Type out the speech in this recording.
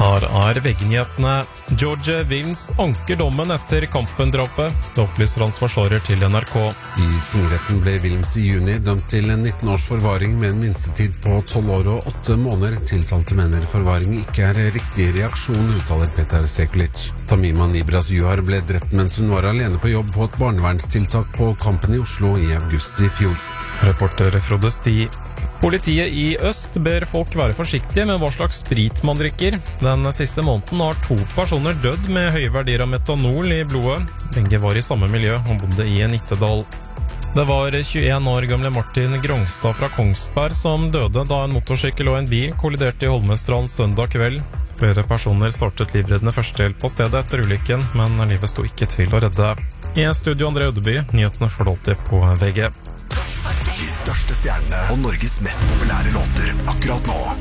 Her VG-nyhetene. George Wilms anker dommen etter Kampen-drapet. Det opplyser hans forsvarer til NRK. I tingretten ble Wilms i juni dømt til 19 års forvaring med en minstetid på 12 år og 8 måneder. Tiltalte mener forvaring ikke riktig reaksjon, uttaler Petar Sekulic. Tamima Nibras Juhar ble drept mens hun var alene på jobb på et barnevernstiltak på Kampen i Oslo i august i fjor. Reporter Frode Sti. Politiet i Øst ber folk være forsiktige med hva slags sprit man drikker. Den siste måneden har 2 personer dødd med høye verdier av metanol i blodet. Begge var i samme miljø og bodde i Nittedal. Det var 21 år gamle Martin Grongstad fra Kongsberg som døde da en motorsykkel og en bil kolliderte i Holmestrand søndag kveld. Flere personer startet livreddende førstehjelp på stedet etter ulykken, men livet sto ikke til å redde. I studio André Ødeby, nyhetene får du alltid på VG. De største stjernene og Norges mest populære låter akkurat nå.